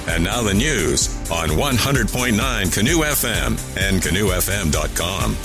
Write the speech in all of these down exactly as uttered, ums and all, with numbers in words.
And now the news on one hundred point nine Canoe F M and canoe f m dot com.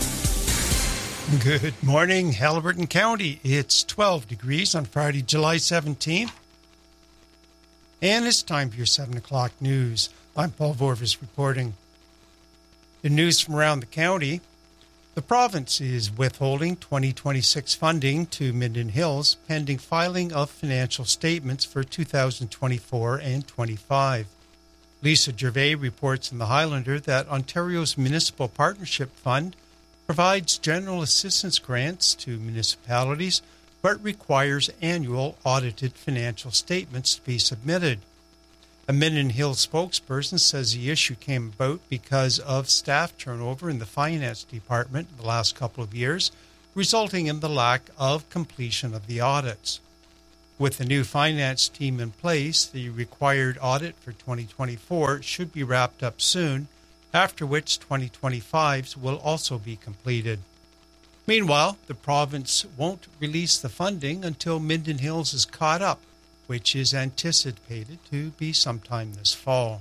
Good morning, Haliburton County. It's twelve degrees on Friday, July seventeenth. And it's time for your seven o'clock news. I'm Paul Vorvis reporting. The news from around the county. The province is withholding twenty twenty-six funding to Minden Hills pending filing of financial statements for two thousand twenty-four and twenty-five. Lisa Gervais reports in the Highlander that Ontario's Municipal Partnership Fund provides general assistance grants to municipalities, but requires annual audited financial statements to be submitted. A Minden Hills spokesperson says the issue came about because of staff turnover in the finance department in the last couple of years, resulting in the lack of completion of the audits. With the new finance team in place, the required audit for twenty twenty-four should be wrapped up soon, after which twenty twenty-fives will also be completed. Meanwhile, the province won't release the funding until Minden Hills is caught up, which is anticipated to be sometime this fall.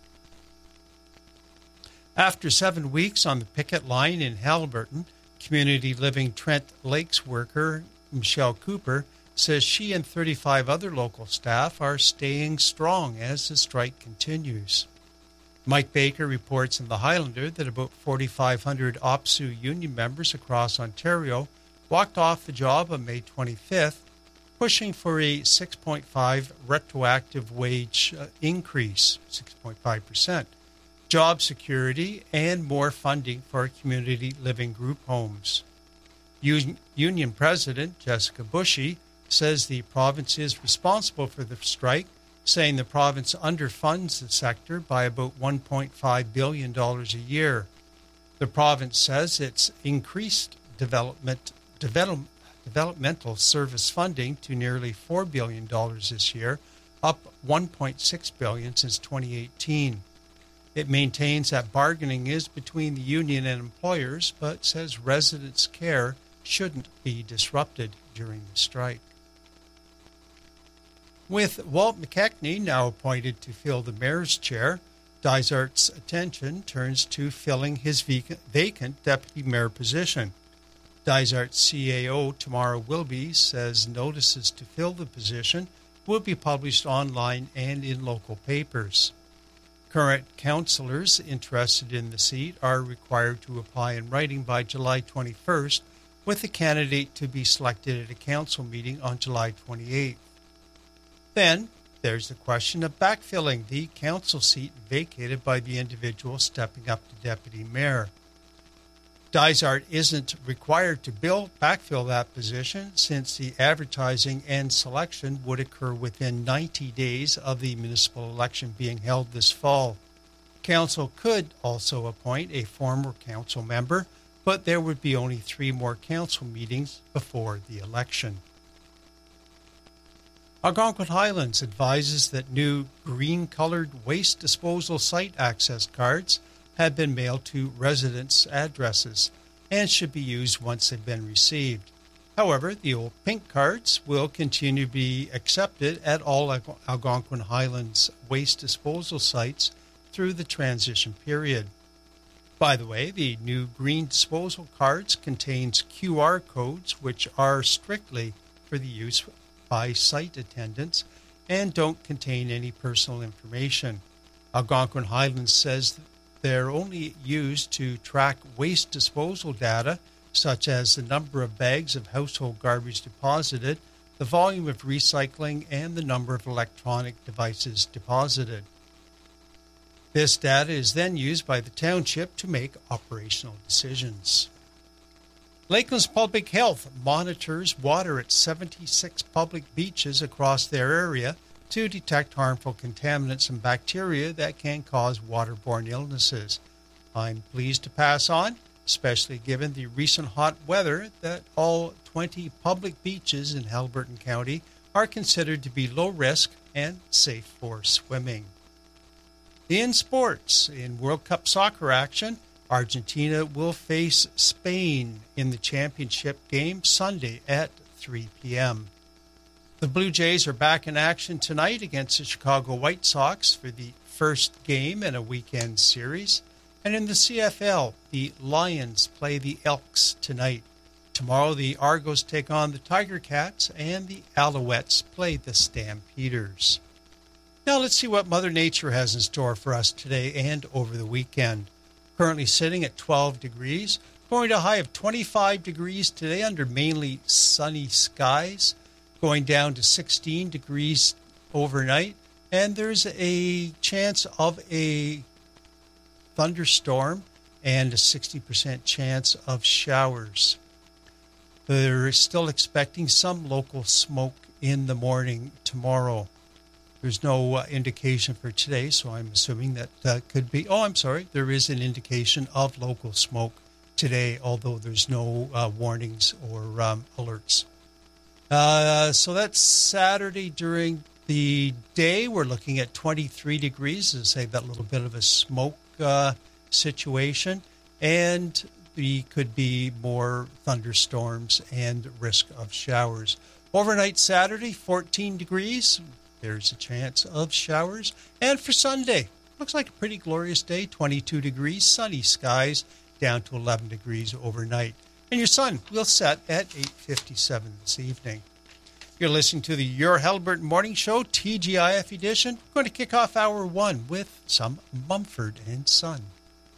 After seven weeks on the picket line in Haliburton, Community Living Trent Lakes worker Michelle Cooper says she and thirty-five other local staff are staying strong as the strike continues. Mike Baker reports in the Highlander that about forty-five hundred O P S U union members across Ontario walked off the job on May twenty-fifth, pushing for a six point five retroactive wage uh, increase, six point five percent, job security, and more funding for community living group homes. Un- Union President Jessica Bushy says the province is responsible for the strike, saying the province underfunds the sector by about one point five billion dollars a year. The province says it's increased development, develop, developmental service funding to nearly four billion dollars this year, up one point six billion dollars since twenty eighteen. It maintains that bargaining is between the union and employers, but says residents' care shouldn't be disrupted during the strike. With Walt McKechnie now appointed to fill the mayor's chair, Dysart's attention turns to filling his vacant deputy mayor position. Dysart's C A O, Tamara Wilby, says notices to fill the position will be published online and in local papers. Current councillors interested in the seat are required to apply in writing by July twenty-first, with the candidate to be selected at a council meeting on July twenty-eighth. Then, there's the question of backfilling the council seat vacated by the individual stepping up to deputy mayor. Dysart isn't required to build, backfill that position since the advertising and selection would occur within ninety days of the municipal election being held this fall. Council could also appoint a former council member, but there would be only three more council meetings before the election. Algonquin Highlands advises that new green-colored waste disposal site access cards have been mailed to residents' addresses and should be used once they've been received. However, the old pink cards will continue to be accepted at all Algonquin Highlands waste disposal sites through the transition period. By the way, the new green disposal cards contains Q R codes which are strictly for the use by site attendants and don't contain any personal information. Algonquin Highlands says they're only used to track waste disposal data, such as the number of bags of household garbage deposited, the volume of recycling, and the number of electronic devices deposited. This data is then used by the township to make operational decisions. Lakeland's Public Health monitors water at seventy-six public beaches across their area to detect harmful contaminants and bacteria that can cause waterborne illnesses. I'm pleased to pass on, especially given the recent hot weather, that all twenty public beaches in Haliburton County are considered to be low risk and safe for swimming. In sports, in World Cup soccer action, Argentina will face Spain in the championship game Sunday at three p.m. The Blue Jays are back in action tonight against the Chicago White Sox for the first game in a weekend series. And in the C F L, the Lions play the Elks tonight. Tomorrow, the Argos take on the Tiger Cats, and the Alouettes play the Stampeders. Now let's see what Mother Nature has in store for us today and over the weekend. Currently sitting at twelve degrees, going to a high of twenty-five degrees today under mainly sunny skies, going down to sixteen degrees overnight, and there's a chance of a thunderstorm and a sixty percent chance of showers. They're still expecting some local smoke in the morning tomorrow. There's no uh, indication for today, so I'm assuming that uh, could be... Oh, I'm sorry. There is an indication of local smoke today, although there's no uh, warnings or um, alerts. Uh, so that's Saturday during the day. We're looking at twenty-three degrees, as I say, that little bit of a smoke uh, situation. And there could be more thunderstorms and risk of showers. Overnight Saturday, fourteen degrees. There's a chance of showers. And for Sunday, looks like a pretty glorious day, twenty-two degrees, sunny skies, down to eleven degrees overnight. And your sun will set at eight fifty-seven this evening. You're listening to the Your Haliburton Morning Show, T G I F edition. We're going to kick off hour one with some Mumford and Son.